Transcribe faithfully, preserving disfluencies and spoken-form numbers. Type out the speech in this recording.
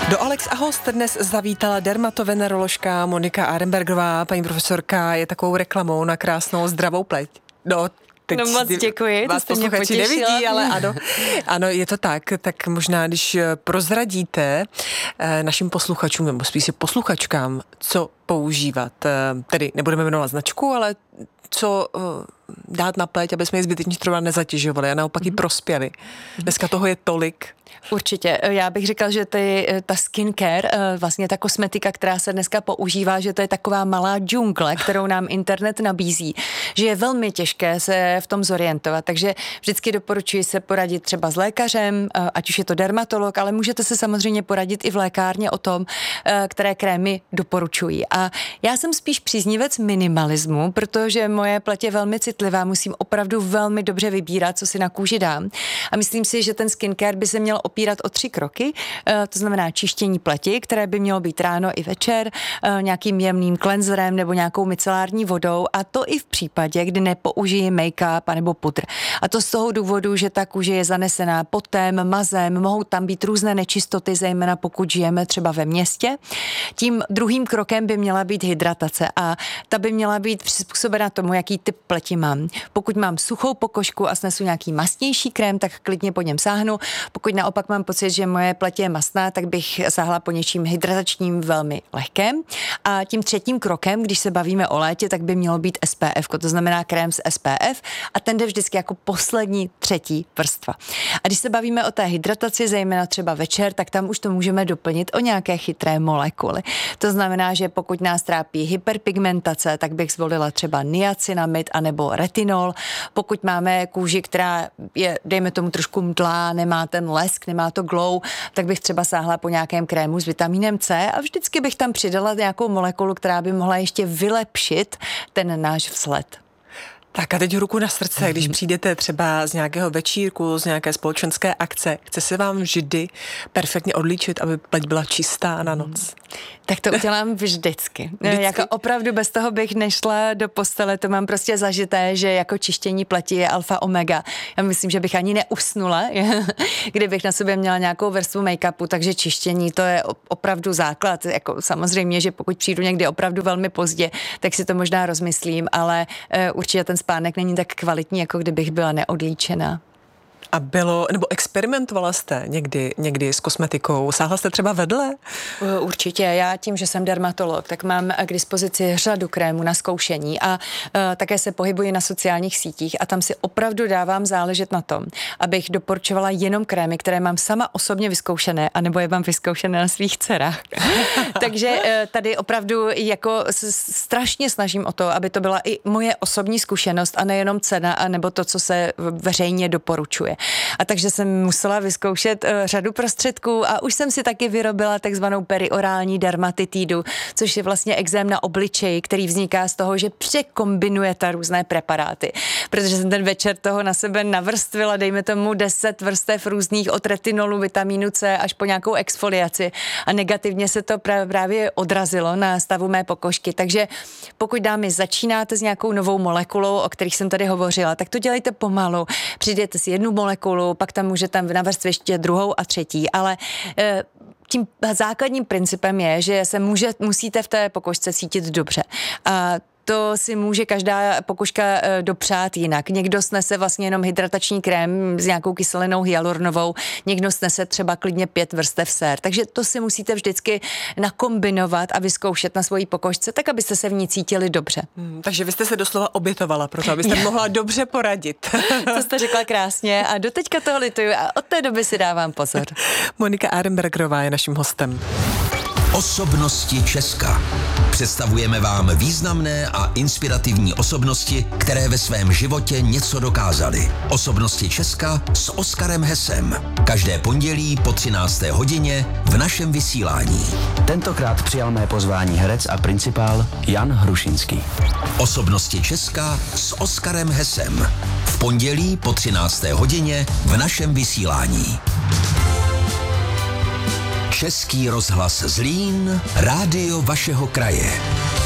Do Alex a host dnes zavítala dermatoveneroložka Monika Arenbergerová. Paní profesorka je takovou reklamou na krásnou zdravou pleť. No, teď no moc děkuji, vás to jste mě posluchači potěšila. Nevidí, ale ano. Ano, je to tak. Tak možná, když prozradíte našim posluchačům, nebo spíš posluchačkám, co používat. Tedy nebudeme jmenovat značku, ale co dát na pleť, aby jsme ji zbytečně třeba nezatěžovali a naopak ji prospěli. Dneska toho je tolik. Určitě. Já bych řekla, že ty, ta skincare, vlastně ta kosmetika, která se dneska používá, že to je taková malá džungle, kterou nám internet nabízí, že je velmi těžké se v tom zorientovat. Takže vždycky doporučuji se poradit třeba s lékařem, ať už je to dermatolog, ale můžete se samozřejmě poradit i v lékárně o tom, které krémy doporučují. A já jsem spíš příznivec minimalismu, protože moje pleť je velmi citlivá, musím opravdu velmi dobře vybírat, co si na kůži dám. A myslím si, že ten skincare by se měl opírat o tři kroky, to znamená čištění pleti, které by mělo být ráno i večer, nějakým jemným cleanserem nebo nějakou micelární vodou, a to i v případě, kdy nepoužiji make-up nebo pudr. A to z toho důvodu, že ta kůže je zanesená potem, mazem, mohou tam být různé nečistoty, zejména pokud žijeme třeba ve městě. Tím druhým krokem by měla být hydratace a ta by měla být přizpůsobena tomu, jaký typ pleti mám. Pokud mám suchou pokožku a snesu nějaký mastnější krém, tak klidně po něm sáhnu. Pokud naopak mám pocit, že moje pleť je mastná, tak bych sáhla po něčím hydratačním velmi lehkém. A tím třetím krokem, když se bavíme o létě, tak by mělo být S P F, to znamená krém s S P F, a ten jde vždycky jako poslední třetí vrstva. A když se bavíme o té hydrataci, zejména třeba večer, tak tam už to můžeme doplnit o nějaké chytré molekuly. To znamená, že pokud nás trápí hyperpigmentace, tak bych zvolila třeba niacinamid anebo retinol. Pokud máme kůži, která je, dejme tomu, trošku mdlá, nemá ten lesk, nemá to glow, tak bych třeba sáhla po nějakém krému s vitamínem C a vždycky bych tam přidala nějakou molekulu, která by mohla ještě vylepšit ten náš vzhled. Tak a teď ruku na srdce, když přijdete třeba z nějakého večírku, z nějaké společenské akce, chce se vám vždy perfektně odlíčit, aby pleť byla čistá na noc? Tak to udělám vždycky. vždycky. Jako opravdu bez toho bych nešla do postele, to mám prostě zažité, že jako čištění pleti je alfa omega. Já myslím, že bych ani neusnula, kdybych na sobě měla nějakou vrstvu make-upu, takže čištění to je opravdu základ. Jako samozřejmě, že pokud přijdu někdy opravdu velmi pozdě, tak si to možná rozmyslím, ale uh, určitě ten spánek není tak kvalitní, jako kdybych byla neodlíčená. A bylo, nebo experimentovala jste někdy, někdy s kosmetikou? Sáhla jste třeba vedle? Určitě. Já tím, že jsem dermatolog, tak mám k dispozici řadu krémů na zkoušení a uh, také se pohybuji na sociálních sítích a tam si opravdu dávám záležet na tom, abych doporučovala jenom krémy, které mám sama osobně vyzkoušené, anebo je mám vyzkoušené na svých dcerách. Takže uh, tady opravdu jako strašně snažím o to, aby to byla i moje osobní zkušenost a nejenom cena, anebo to, co se veřejně doporučuje. A takže jsem musela vyzkoušet uh, řadu prostředků a už jsem si taky vyrobila takzvanou periorální dermatitidu, což je vlastně ekzém na obličeji, který vzniká z toho, že překombinujete různé preparáty. Protože jsem ten večer toho na sebe navrstvila, dejme tomu deset vrstev různých od retinolu, vitamínu C až po nějakou exfoliaci a negativně se to právě odrazilo na stavu mé pokožky. Takže pokud, dámy, začínáte s nějakou novou molekulou, o kterých jsem tady hovořila, tak to dělejte pomalu. Přijděte si jednu molekulu, pak tam můžete navrstvit ještě druhou a třetí, ale e, tím základním principem je, že se může, musíte v té pokožce cítit dobře. A to si může každá pokožka dopřát jinak. Někdo snese vlastně jenom hydratační krém s nějakou kyselinou hyaluronovou, někdo snese třeba klidně pět vrstev sér. Takže to si musíte vždycky nakombinovat a vyzkoušet na svojí pokožce, tak abyste se v ní cítili dobře. Hmm, takže vy jste se doslova obětovala pro to, abyste mohla dobře poradit. To jste řekla krásně a doteďka toho lituju a od té doby si dávám pozor. Monika Arenbergerová je naším hostem. Osobnosti Česka. Představujeme vám významné a inspirativní osobnosti, které ve svém životě něco dokázaly. Osobnosti Česka s Oskarem Hesem. Každé pondělí po třinácté hodině v našem vysílání. Tentokrát přijal mé pozvání herec a principál Jan Hrušinský. Osobnosti Česka s Oskarem Hesem. V pondělí po třinácté hodině v našem vysílání. Český rozhlas Zlín, rádio vašeho kraje.